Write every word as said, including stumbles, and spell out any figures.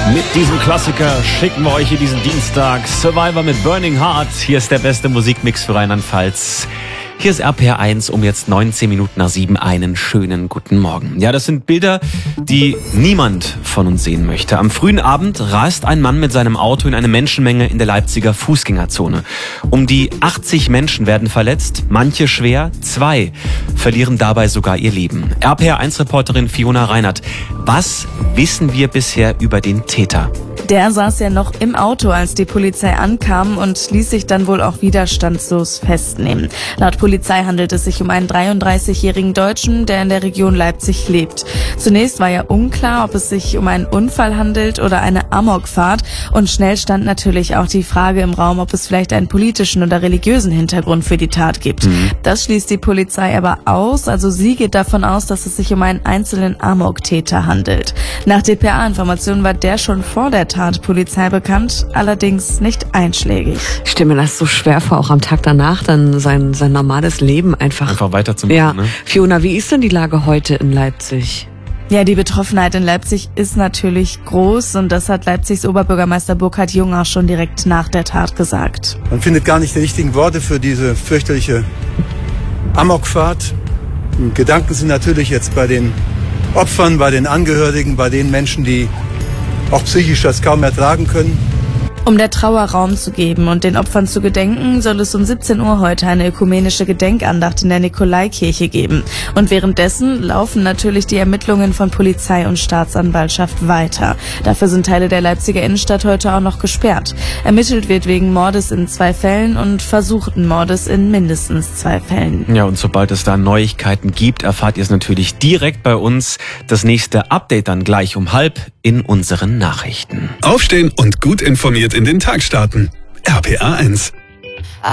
Mit diesem Klassiker schicken wir euch hier diesen Dienstag. Survivor mit Burning Heart. Hier ist der beste Musikmix für Rheinland-Pfalz. Hier ist R P R eins um jetzt neunzehn Minuten nach sieben. Einen schönen guten Morgen. Ja, das sind Bilder, die niemand von uns sehen möchte. Am frühen Abend rast ein Mann mit seinem Auto in eine Menschenmenge in der Leipziger Fußgängerzone. Um die achtzig Menschen werden verletzt, manche schwer, zwei verlieren dabei sogar ihr Leben. R P R eins Reporterin Fiona Reinert, was wissen wir bisher über den Täter? Der saß ja noch im Auto, als die Polizei ankam und ließ sich dann wohl auch widerstandslos festnehmen. Laut Polizei handelt es sich um einen dreiunddreißigjährigen Deutschen, der in der Region Leipzig lebt. Zunächst war ja unklar, ob es sich um einen Unfall handelt oder eine Amokfahrt, und schnell stand natürlich auch die Frage im Raum, ob es vielleicht einen politischen oder religiösen Hintergrund für die Tat gibt. Mhm. Das schließt die Polizei aber aus, also sie geht davon aus, dass es sich um einen einzelnen Amok-Täter handelt. Nach D P A-Informationen war der schon vor der Tat Polizei bekannt, allerdings nicht einschlägig. Ich stelle mir das so schwer vor, auch am Tag danach dann sein, sein normales Leben einfach... Einfach weiterzumachen, ja. Ne? Fiona, wie ist denn die Lage heute in Leipzig? Ja, die Betroffenheit in Leipzig ist natürlich groß, und das hat Leipzigs Oberbürgermeister Burkhard Jung auch schon direkt nach der Tat gesagt. Man findet gar nicht die richtigen Worte für diese fürchterliche Amokfahrt. Gedanken sind natürlich jetzt bei den Opfern, bei den Angehörigen, bei den Menschen, die auch psychisch das kaum ertragen können. Um der Trauer Raum zu geben und den Opfern zu gedenken, soll es um siebzehn Uhr heute eine ökumenische Gedenkandacht in der Nikolaikirche geben. Und währenddessen laufen natürlich die Ermittlungen von Polizei und Staatsanwaltschaft weiter. Dafür sind Teile der Leipziger Innenstadt heute auch noch gesperrt. Ermittelt wird wegen Mordes in zwei Fällen und versuchten Mordes in mindestens zwei Fällen. Ja, und sobald es da Neuigkeiten gibt, erfahrt ihr es natürlich direkt bei uns. Das nächste Update dann gleich um halb in unseren Nachrichten. Aufstehen und gut informiert in den Tag starten. R P R eins.